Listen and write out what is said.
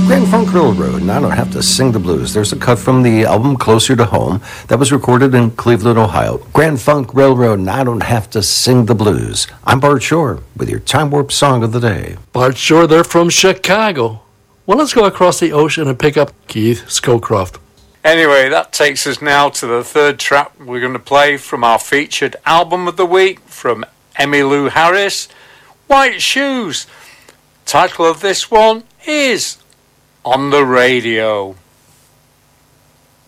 Grand Funk Railroad, and I don't have to sing the blues. There's a cut from the album Closer to Home that was recorded in Cleveland, Ohio. Grand Funk Railroad, and I don't have to sing the blues. I'm Bart Shore with your Time Warp Song of the Day. Bart Shore, they're from Chicago. Well, let's go across the ocean and pick up Keith Scowcroft. Anyway, that takes us now to the third track we're going to play from our featured album of the week from Emmylou Harris, White Shoes. Title of this one is On the Radio.